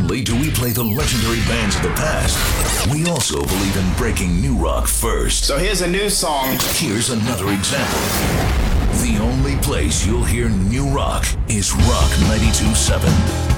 only do we play the legendary bands of the past, we also believe in breaking new rock first. So here's a new song. Here's another example. The only place you'll hear new rock is Rock 92.7.